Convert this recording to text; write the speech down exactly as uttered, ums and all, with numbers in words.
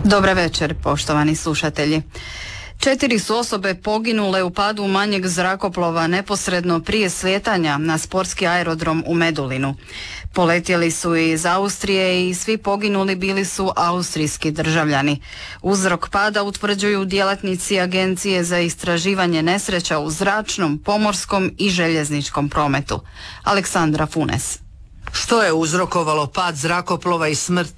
Dobar večer, poštovani slušatelji. Četiri su osobe poginule u padu manjeg zrakoplova neposredno prije slijetanja na sportski aerodrom u Medulinu. Poletjeli su iz Austrije i svi poginuli bili su austrijski državljani. Uzrok pada utvrđuju djelatnici Agencije za istraživanje nesreća u zračnom, pomorskom i željezničkom prometu. Aleksandra Funes. Što je uzrokovalo pad zrakoplova i smrt